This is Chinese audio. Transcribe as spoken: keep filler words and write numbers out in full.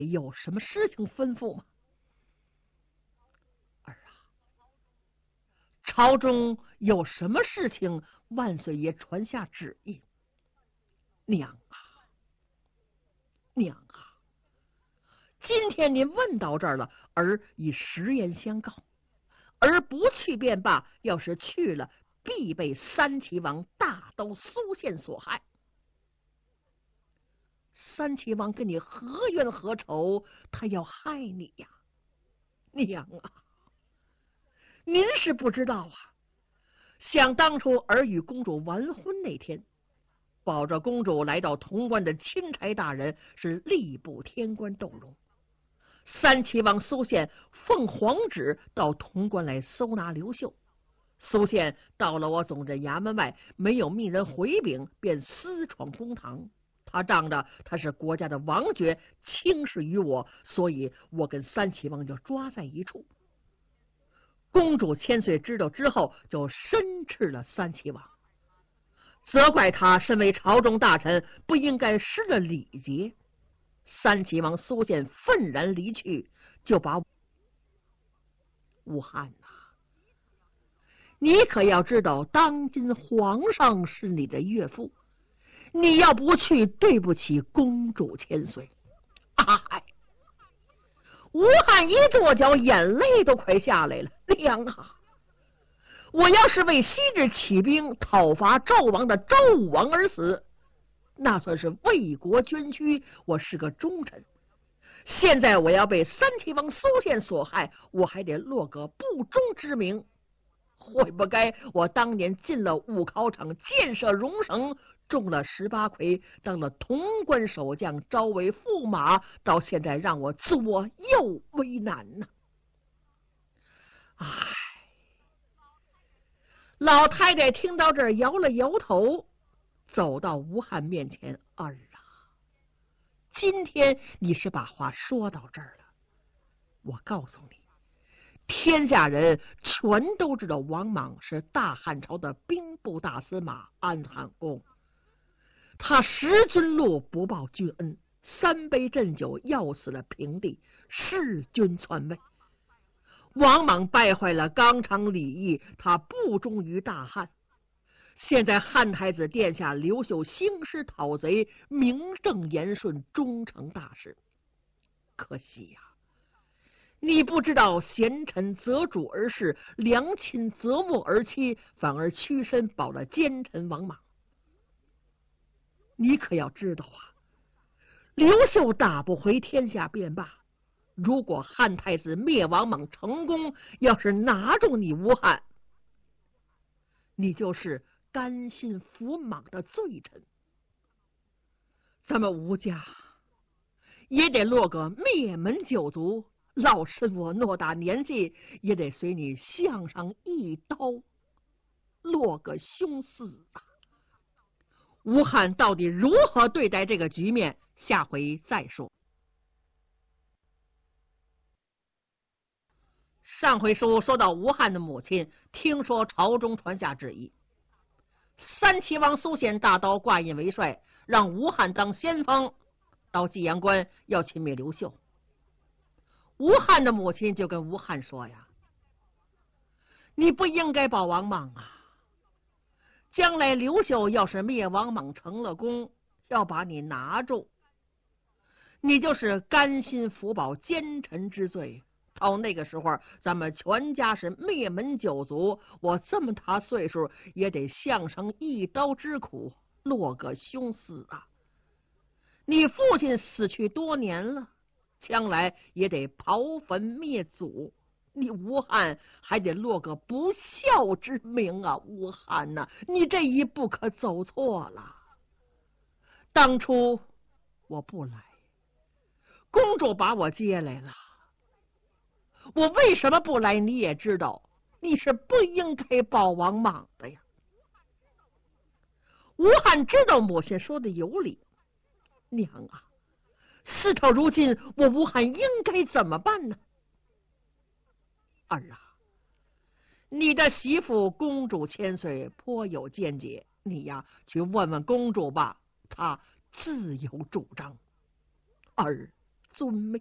有什么事情吩咐吗？儿啊，朝中有什么事情，万岁爷传下旨意。娘啊，娘啊，今天您问到这儿了，儿以实言相告，儿不去便罢，要是去了，必被三齐王大刀苏宪所害。三齐王跟你何冤何仇？他要害你呀！娘啊，您是不知道啊，想当初儿与公主完婚那天，保着公主来到潼关的钦差大人是吏部天官窦融。三齐王苏宪奉皇旨到潼关来搜拿刘秀。苏宪到了我总镇衙门外，没有命人回禀，便私闯公堂。他仗着他是国家的王爵，轻视于我，所以我跟三齐王就抓在一处。公主千岁知道之后，就申斥了三齐王，责怪他身为朝中大臣，不应该失了礼节。三齐王苏宪愤然离去，就把武汉呐、啊，你可要知道，当今皇上是你的岳父，你要不去，对不起公主千岁。哎，武汉一跺脚，眼泪都快下来了。娘啊，我要是为昔日起兵讨伐纣王的周武王而死，那算是为国捐躯，我是个忠臣。现在我要被三齐王苏宪所害，我还得落个不忠之名。会不该我当年进了武考场，建设荣省，中了十八魁，当了潼关守将，招为驸马，到现在让我左右为难呢、啊。唉，老太太听到这儿摇了摇头，走到吴汉面前，儿啊，今天你是把话说到这儿了，我告诉你，天下人全都知道王莽是大汉朝的兵部大司马安汉公，他食君禄不报君恩，三杯鸩酒要死了平地，弑君篡位。王莽败坏了纲常礼义，他不忠于大汉。现在汉太子殿下刘秀兴师讨贼，名正言顺，终成大事。可惜呀、啊，你不知道贤臣择主而事，良亲择木而栖，反而屈身保了奸臣王莽。你可要知道啊，刘秀打不回天下便罢，如果汉太子灭王莽成功，要是拿住你吴汉，你就是甘心服莽的罪臣，咱们吴家也得落个灭门九族。老身我偌大年纪，也得随你向上一刀，落个凶死啊！吴汉到底如何对待这个局面，下回再说。上回书说到吴汉的母亲听说朝中传下旨意，三齐王苏宪大刀挂印为帅，让吴汉当先锋，到济阳关要去灭刘秀。吴汉的母亲就跟吴汉说呀，你不应该保王莽啊，将来刘秀要是灭王莽成了功，要把你拿住，你就是甘心服保奸臣之罪，到那个时候咱们全家是灭门九族，我这么大岁数也得项上一刀之苦，落个凶死啊！你父亲死去多年了，将来也得刨坟灭祖，你吴汉还得落个不孝之名啊！吴汉呐、啊，你这一步可走错了。当初我不来，公主把我接来了，我为什么不来你也知道，你是不应该保王莽的呀。吴汉知道母亲说的有理，娘啊，事到如今，我吴汉应该怎么办呢？儿啊，你的媳妇公主千岁颇有见解，你呀去问问公主吧，她自有主张。儿孙没？